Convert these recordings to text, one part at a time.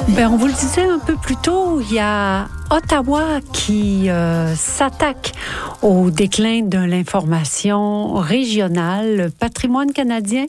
On vous le disait un peu plus tôt, il y a Ottawa qui s'attaque au déclin de l'information régionale, le patrimoine canadien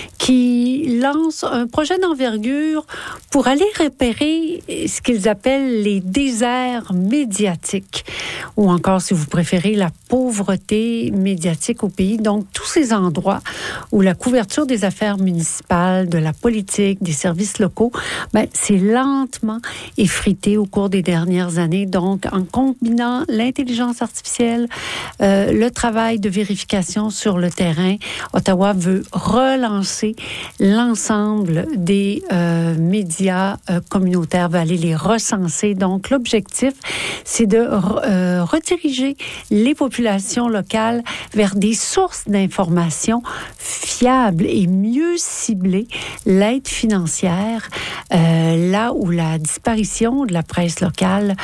qui lance un projet d'envergure pour aller repérer ce qu'ils appellent les déserts médiatiques, ou encore, si vous préférez, la pauvreté médiatique au pays. Donc, tous ces endroits où la couverture des affaires municipales, de la politique, des services locaux, c'est lentement effrité au cours des dernières années. Donc, en combinant l'intelligence artificielle, le travail de vérification sur le terrain, Ottawa veut relancer l'ensemble des médias communautaires, va aller les recenser. Donc, l'objectif, c'est de rediriger les populations locales vers des sources d'informations fiables et mieux cibler l'aide financière, là où la disparition de la presse locale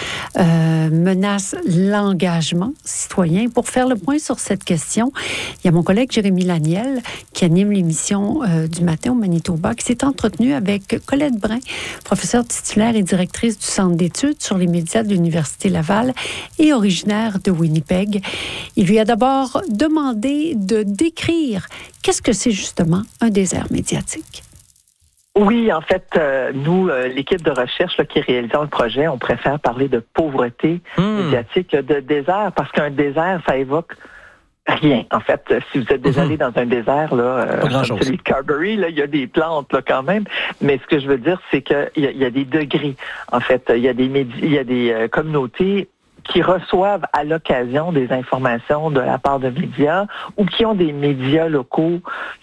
menace l'engagement citoyen. Pour faire le point sur cette question, il y a mon collègue Jérémy Laniel, qui anime l'émission du matin au Manitoba, qui s'est entretenu avec Colette Brun, professeure titulaire et directrice du Centre d'études sur les médias de l'Université Laval et originaire de Winnipeg. Il lui a d'abord demandé de décrire qu'est-ce que c'est justement un désert médiatique. Oui, en fait, nous, l'équipe de recherche qui réalise le projet, on préfère parler de pauvreté médiatique, de désert, parce qu'un désert, ça évoque rien. En fait, si vous êtes déjà allé dans un désert, comme celui de Carberry, il y a des plantes quand même, mais ce que je veux dire, c'est qu'il y a des degrés. En fait, il y a des communautés qui reçoivent à l'occasion des informations de la part de médias ou qui ont des médias locaux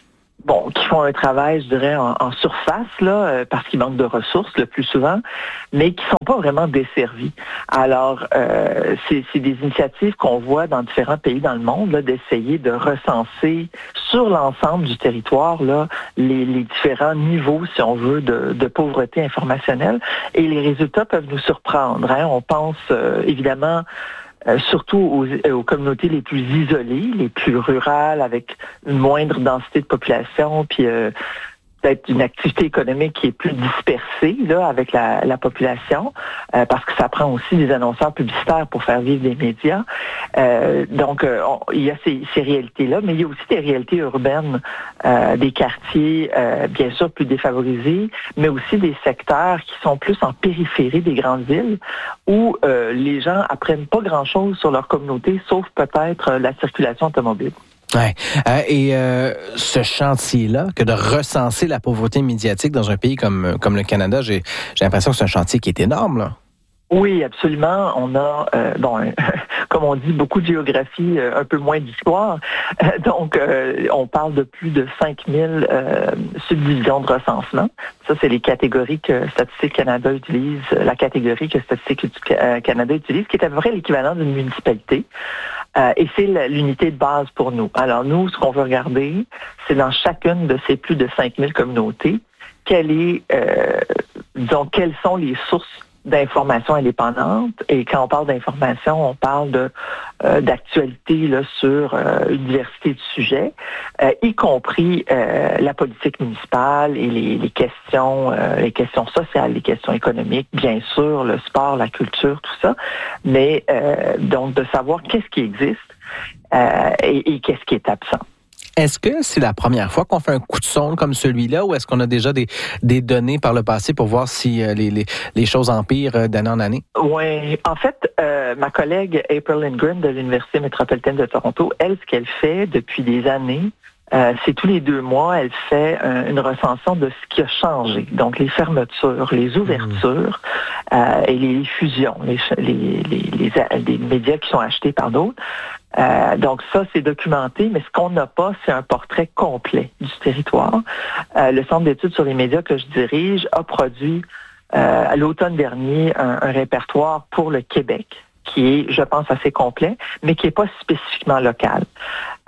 qui font un travail, je dirais, en surface, parce qu'ils manquent de ressources le plus souvent, mais qui sont pas vraiment desservis. Alors, c'est des initiatives qu'on voit dans différents pays dans le monde, d'essayer de recenser sur l'ensemble du territoire, les différents niveaux, si on veut, de pauvreté informationnelle. Et les résultats peuvent nous surprendre. On pense, évidemment, surtout aux communautés les plus isolées, les plus rurales, avec une moindre densité de population, puis peut-être une activité économique qui est plus dispersée avec la population, parce que ça prend aussi des annonceurs publicitaires pour faire vivre des médias. Donc, il y a ces réalités-là, mais il y a aussi des réalités urbaines, des quartiers, bien sûr, plus défavorisés, mais aussi des secteurs qui sont plus en périphérie des grandes villes, où les gens apprennent pas grand-chose sur leur communauté, sauf peut-être la circulation automobile. Ouais. Et ce chantier-là, que de recenser la pauvreté médiatique dans un pays comme le Canada, j'ai l'impression que c'est un chantier qui est énorme, là. Oui, absolument. On a, comme on dit, beaucoup de géographie, un peu moins d'histoire. Donc, on parle de plus de 5000 subdivisions de recensement. Ça, c'est les catégories que Statistique Canada utilise, la catégorie que Statistique Canada utilise, qui est à peu près l'équivalent d'une municipalité. Et c'est l'unité de base pour nous. Alors, nous, ce qu'on veut regarder, c'est dans chacune de ces plus de 5000 communautés, quelles sont les sources d'informations indépendantes. Et quand on parle d'information, on parle d'actualité sur une diversité de sujets, y compris la politique municipale et les questions sociales, les questions économiques, bien sûr, le sport, la culture, tout ça. Mais donc de savoir qu'est-ce qui existe et qu'est-ce qui est absent. Est-ce que c'est la première fois qu'on fait un coup de sonde comme celui-là, ou est-ce qu'on a déjà des données par le passé pour voir si les choses empirent d'année en année? Oui. En fait, ma collègue April Lindgren de l'Université métropolitaine de Toronto, elle, ce qu'elle fait depuis des années, c'est tous les 2 mois, elle fait une recension de ce qui a changé. Donc, les fermetures, les ouvertures et les fusions, les médias qui sont achetés par d'autres. Donc ça, c'est documenté, mais ce qu'on n'a pas, c'est un portrait complet du territoire. Le Centre d'études sur les médias que je dirige a produit à l'automne dernier un répertoire pour le Québec qui est, je pense, assez complet, mais qui n'est pas spécifiquement local.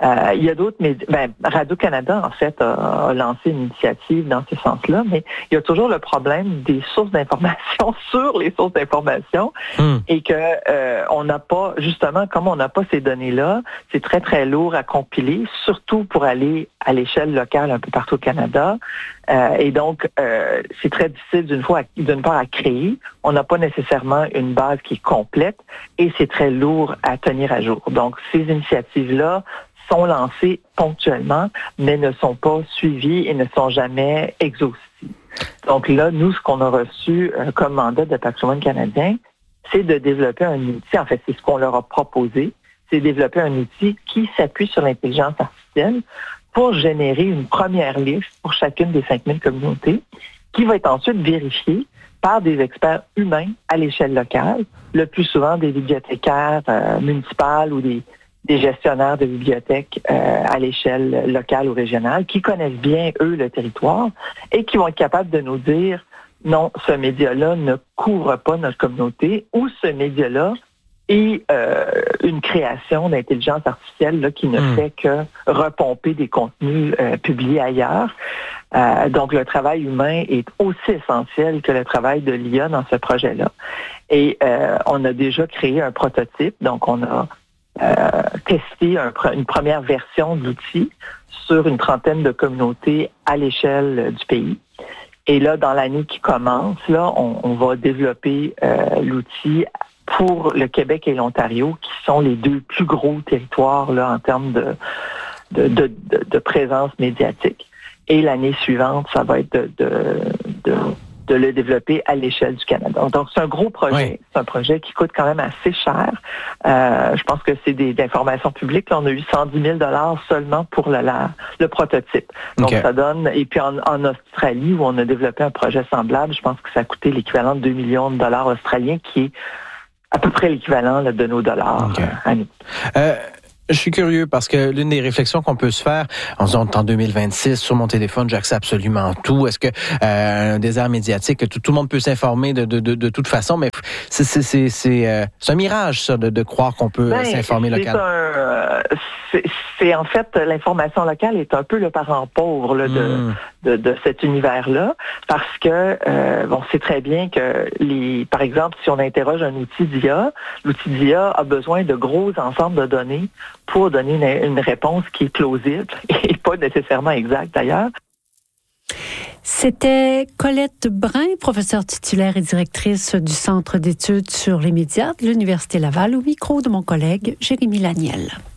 Il y a d'autres médias. Radio-Canada, en fait, a lancé une initiative dans ce sens-là, mais il y a toujours le problème des sources d'information sur les sources d'information et que on n'a pas, justement, comme on n'a pas ces données-là, c'est très, très lourd à compiler, surtout pour aller à l'échelle locale un peu partout au Canada. Et donc, c'est très difficile d'une part à créer. On n'a pas nécessairement une base qui est complète et c'est très lourd à tenir à jour. Donc, ces initiatives-là sont lancées ponctuellement, mais ne sont pas suivies et ne sont jamais exhaustives. Donc là, nous, ce qu'on a reçu comme mandat de Patrimoine canadien, c'est de développer un outil. En fait, c'est ce qu'on leur a proposé, c'est développer un outil qui s'appuie sur l'intelligence artificielle pour générer une première liste pour chacune des 5000 communautés, qui va être ensuite vérifiée par des experts humains à l'échelle locale, le plus souvent des bibliothécaires municipales ou des gestionnaires de bibliothèques à l'échelle locale ou régionale, qui connaissent bien, eux, le territoire et qui vont être capables de nous dire non, ce média-là ne couvre pas notre communauté ou ce média-là est une création d'intelligence artificielle là, qui ne fait que repomper des contenus publiés ailleurs. Donc, le travail humain est aussi essentiel que le travail de l'IA dans ce projet-là. Et on a déjà créé un prototype, donc on a testé une première version de l'outil sur une trentaine de communautés à l'échelle du pays. Et là, dans l'année qui commence, là, on va développer l'outil pour le Québec et l'Ontario, qui sont les deux plus gros territoires là en termes de présence médiatique. Et l'année suivante, ça va être de le développer à l'échelle du Canada. Donc, c'est un gros projet. Oui. C'est un projet qui coûte quand même assez cher. Je pense que c'est d'informations publiques. Là, on a eu 110 000 $ seulement pour le prototype. Donc, ça donne... Et puis, en Australie, où on a développé un projet semblable, je pense que ça a coûté l'équivalent de 2 millions de dollars australiens, qui est à peu près l'équivalent là, de nos dollars à nous. Je suis curieux parce que l'une des réflexions qu'on peut se faire, en disant en 2026, sur mon téléphone, j'accède absolument tout. Est-ce que un désert médiatique, tout le monde peut s'informer de toute façon, mais c'est un mirage, ça, de croire qu'on peut s'informer localement. C'est en fait, l'information locale est un peu le parent pauvre là, de cet univers-là, parce que on sait très bien que par exemple, si on interroge un outil d'IA, l'outil d'IA a besoin de gros ensembles de données pour donner une réponse qui est plausible et pas nécessairement exacte d'ailleurs. C'était Colette Brun, professeure titulaire et directrice du Centre d'études sur les médias de l'Université Laval, au micro de mon collègue Jérémy Laniel.